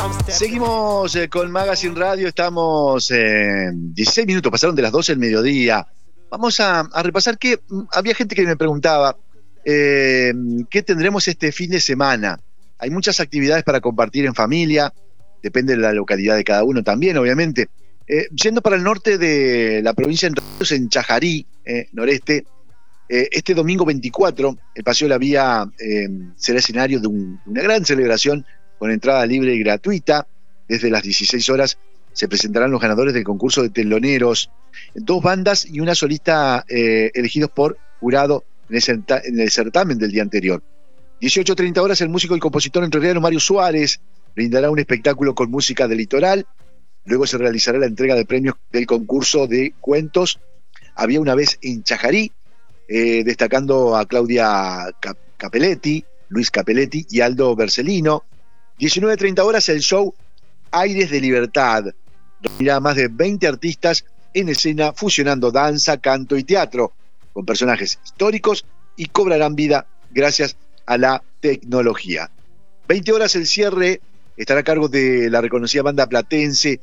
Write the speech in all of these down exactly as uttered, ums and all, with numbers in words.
Seguimos eh, con Magazine Radio, estamos en eh, dieciséis minutos, pasaron de las doce del mediodía. Vamos a, a repasar que mm, había gente que me preguntaba eh, qué tendremos este fin de semana. Hay muchas actividades para compartir en familia, depende de la localidad de cada uno también, obviamente. Eh, yendo para el norte de la provincia de Entre Ríos, en Chajarí, eh, noreste, eh, este domingo veinticuatro, el Paseo de la Vía eh, será escenario de, un, de una gran celebración con entrada libre y gratuita. Desde las dieciséis horas se presentarán los ganadores del concurso de teloneros, dos bandas y una solista eh, elegidos por jurado en el, en el certamen del día anterior. dieciocho treinta horas, el músico y compositor entrerriano Mario Suárez brindará un espectáculo con música del litoral. Luego se realizará la entrega de premios del concurso de cuentos Había una vez en Chajarí, eh, destacando a Claudia Capelletti, Luis Capelletti y Aldo Bercelino. diecinueve treinta horas, el show Aires de Libertad. Reunirá a más de veinte artistas en escena fusionando danza, canto y teatro con personajes históricos y cobrarán vida gracias a la tecnología. veinte horas, el cierre estará a cargo de la reconocida banda platense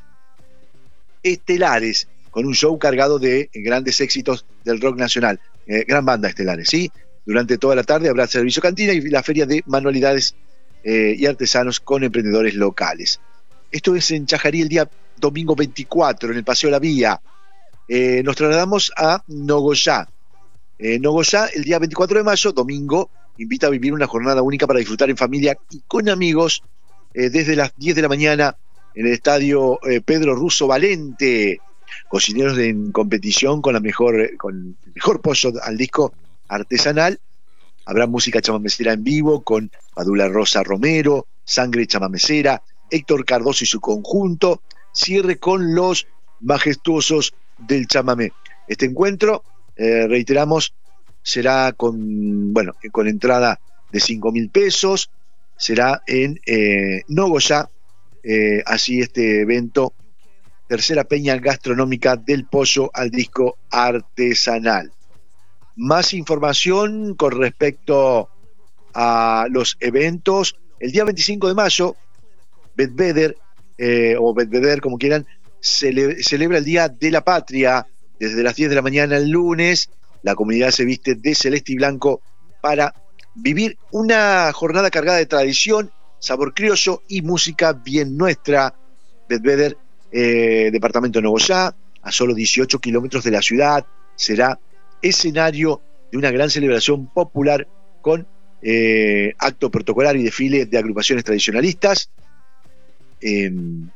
Estelares, con un show cargado de grandes éxitos del rock nacional. Eh, gran banda Estelares, ¿sí? Durante toda la tarde habrá servicio cantina y la feria de manualidades eh, y artesanos con emprendedores locales. Esto es en Chajarí el día domingo veinticuatro, en el Paseo de la Vía. Eh, nos trasladamos a Nogoyá. Eh, Nogoyá, el día veinticuatro de mayo, domingo, invita a vivir una jornada única para disfrutar en familia y con amigos eh, desde las diez de la mañana en el estadio eh, Pedro Russo Valente. Cocineros de, en competición con, la mejor, con el mejor pollo al disco artesanal. Habrá música chamamecera en vivo con Padula Rosa Romero, Sangre Chamamecera, Héctor Cardoso y su conjunto. Cierre con los majestuosos del chamamé. Este encuentro, eh, reiteramos, será con, bueno, con entrada de cinco mil pesos. Será en eh, Nogoyá, eh, así este evento, tercera peña gastronómica del pollo al disco artesanal. Más información con respecto a los eventos. El día veinticinco de mayo, Belvedere, eh, o Belvedere, como quieran, cele- celebra el Día de la Patria. Desde las diez de la mañana el lunes, la comunidad se viste de celeste y blanco para vivir una jornada cargada de tradición, sabor criollo y música bien nuestra. Belvedere, eh, departamento de Nogoyá, a solo dieciocho kilómetros de la ciudad, será escenario de una gran celebración popular con eh, acto protocolar y desfile de agrupaciones tradicionalistas, eh,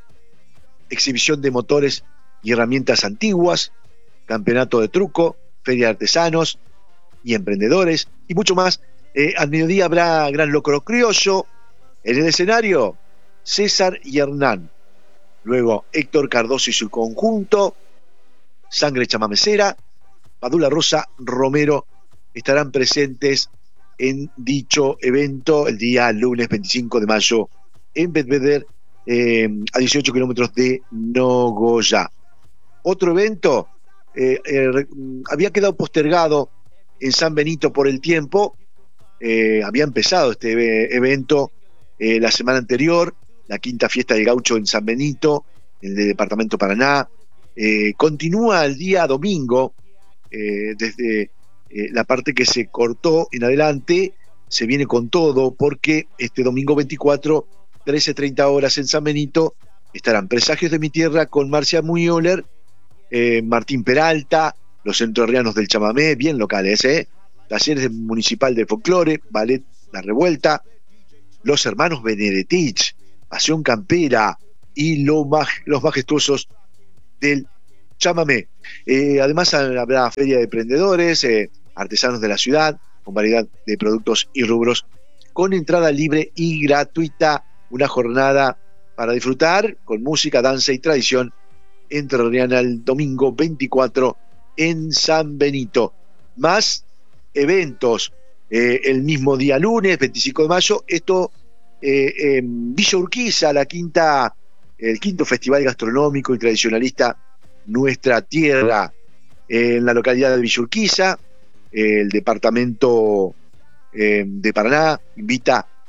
exhibición de motores y herramientas antiguas, campeonato de truco, feria de artesanos y emprendedores y mucho más. Eh, al mediodía habrá gran locro criollo. En el escenario, César y Hernán. Luego Héctor Cardoso y su conjunto, Sangre Chamamecera, Padula Rosa Romero estarán presentes en dicho evento el día lunes veinticinco de mayo en Belvedere, eh, a dieciocho kilómetros de Nogoyá. Otro evento eh, eh, había quedado postergado en San Benito por el tiempo. Eh, había empezado este e- evento eh, la semana anterior, la quinta fiesta del gaucho en San Benito, en el departamento Paraná. Eh, continúa el día domingo, eh, desde eh, la parte que se cortó en adelante, se viene con todo, porque este domingo veinticuatro, trece treinta horas en San Benito, estarán Presagios de mi Tierra con Marcia Muyoler, eh, Martín Peralta, los entrerrianos del chamamé, bien locales, ¿eh? Talleres municipal de folclore, ballet La Revuelta, los hermanos Benedetich, Pasión Campera y lo maj, los majestuosos del chamamé. Eh, además habrá feria de emprendedores, eh, artesanos de la ciudad, con variedad de productos y rubros, con entrada libre y gratuita. Una jornada para disfrutar con música, danza y tradición entrerriana el domingo veinticuatro en San Benito. Más eventos eh, el mismo día lunes veinticinco de mayo, esto eh, en Villa Urquiza, la quinta, el quinto festival gastronómico y tradicionalista Nuestra Tierra, eh, en la localidad de Villa Urquiza. Eh, el departamento eh, de Paraná invita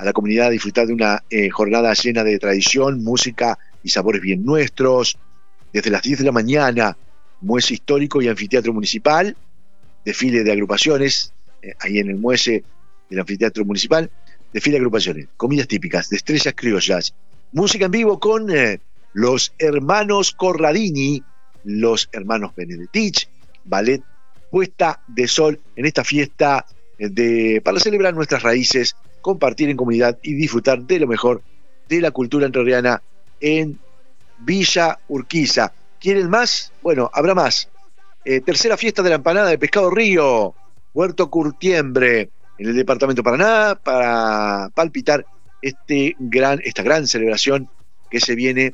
a la comunidad a disfrutar de una eh, jornada llena de tradición, música y sabores bien nuestros. Desde las diez de la mañana, muelle histórico y anfiteatro municipal, desfile de agrupaciones, eh, ahí en el muelle del anfiteatro municipal, desfile de agrupaciones, comidas típicas, destrezas criollas, música en vivo con eh, los hermanos Corradini, los hermanos Benedetich, ballet Puesta de Sol en esta fiesta de, para celebrar nuestras raíces, compartir en comunidad y disfrutar de lo mejor de la cultura entrerriana en Villa Urquiza. ¿Quieren más? Bueno, habrá más. Eh, tercera fiesta de la empanada de Pescado Río, Puerto Curtiembre, en el departamento de Paraná, para palpitar este gran, esta gran celebración que se viene.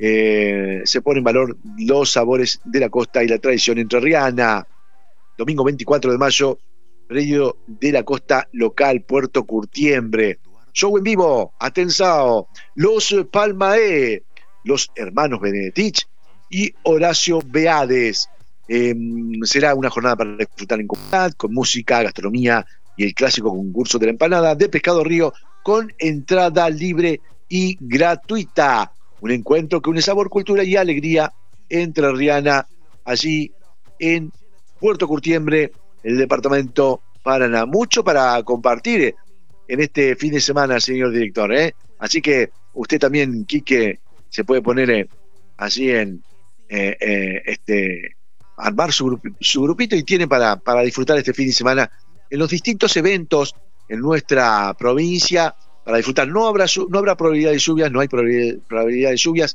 Eh, se pone en valor los sabores de la costa y la tradición entrerriana. Domingo veinticuatro de mayo, predio de la costa local, Puerto Curtiembre. Show en vivo, Atensao, los Palmae, los hermanos Benedetich y Horacio Beades. Eh, será una jornada para disfrutar en comunidad, con música, gastronomía y el clásico concurso de la empanada de Pescado Río, con entrada libre y gratuita. Un encuentro que une sabor, cultura y alegría entrerriana allí en Puerto Curtiembre, el departamento Paraná. Mucho para compartir en este fin de semana, señor director, ¿eh? Así que usted también, Quique, se puede poner eh, allí en eh, eh, este armar su, grup, su grupito y tiene para, para disfrutar este fin de semana en los distintos eventos en nuestra provincia para disfrutar. No habrá, no habrá probabilidad de lluvias, no hay probabilidad de lluvias,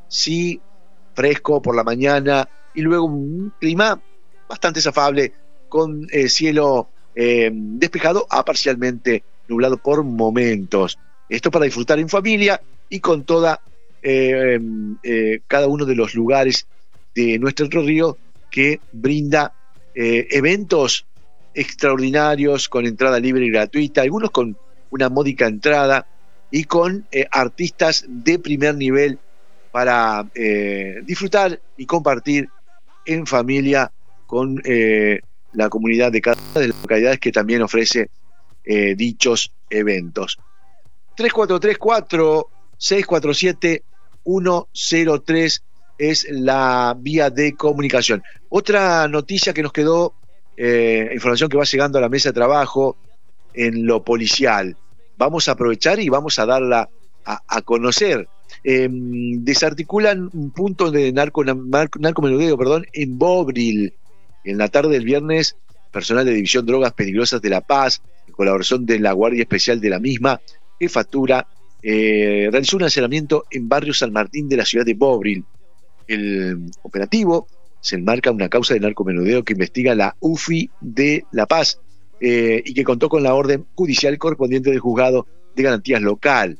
sí fresco por la mañana y luego un clima bastante afable con eh, cielo eh, despejado a parcialmente nublado por momentos. Esto para disfrutar en familia y con toda eh, eh, cada uno de los lugares de nuestro Entre Ríos que brinda eh, eventos extraordinarios con entrada libre y gratuita, algunos con una módica entrada y con eh, artistas de primer nivel para eh, disfrutar y compartir en familia con eh, la comunidad de cada una de las localidades que también ofrece eh, dichos eventos. tres cuatro tres cuatro, seis cuatro siete, uno cero tres es la vía de comunicación. Otra noticia que nos quedó, eh, información que va llegando a la mesa de trabajo en lo policial. Vamos a aprovechar y vamos a darla a, a conocer. Eh, desarticulan un punto de narco, narco, narcomenudeo, perdón, en Bobril. En la tarde del viernes, personal de División Drogas Peligrosas de La Paz, en colaboración de la Guardia Especial de la misma, jefatura, eh, realizó un allanamiento en barrio San Martín de la ciudad de Bobril. El operativo se enmarca en una causa de narcomenudeo que investiga la U F I de La Paz eh, y que contó con la orden judicial correspondiente del juzgado de garantías local.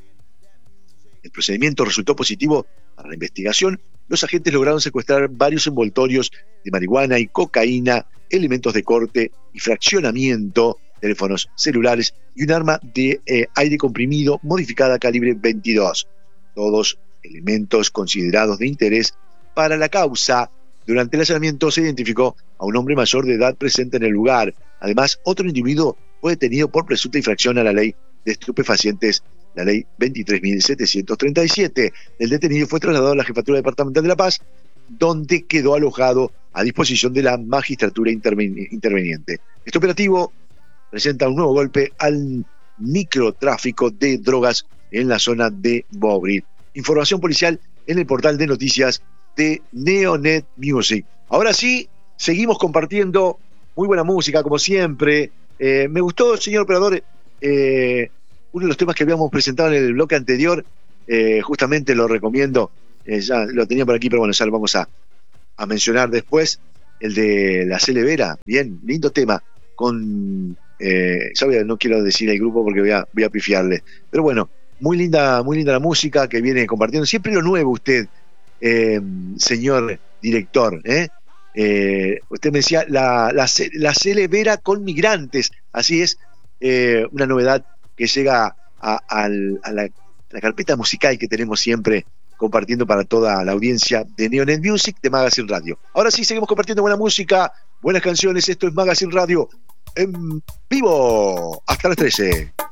El procedimiento resultó positivo para la investigación. Los agentes lograron secuestrar varios envoltorios de marihuana y cocaína, elementos de corte y fraccionamiento, teléfonos celulares y un arma de eh, aire comprimido modificada calibre veintidós. Todos elementos considerados de interés para la causa. Durante el allanamiento se identificó a un hombre mayor de edad presente en el lugar. Además, otro individuo fue detenido por presunta infracción a la ley de estupefacientes, la ley veintitrés mil setecientos treinta y siete. El detenido fue trasladado a la Jefatura Departamental de La Paz, donde quedó alojado a disposición de la magistratura interven- interveniente. Este operativo presenta un nuevo golpe al microtráfico de drogas en la zona de Bobril. Información policial en el portal de noticias de Neonet Music. Ahora sí, seguimos compartiendo muy buena música, como siempre. Eh, me gustó, señor operador, eh, uno de los temas que habíamos presentado en el bloque anterior, eh, justamente lo recomiendo, eh, ya lo tenía por aquí, pero bueno, ya lo vamos a, a mencionar después, el de La Celevera. Bien, lindo tema, con, eh, ya voy a, no quiero decir el grupo porque voy a, voy a pifiarle, pero bueno, muy linda, muy linda la música que viene compartiendo, siempre lo nuevo usted, eh, señor director, ¿eh? Eh, usted me decía, la, la, la Celevera con migrantes, así es, eh, una novedad que llega a, a, a, la, a la carpeta musical que tenemos siempre compartiendo para toda la audiencia de Neonet Music, de Magazine Radio. Ahora sí, seguimos compartiendo buena música, buenas canciones. Esto es Magazine Radio en vivo hasta las trece.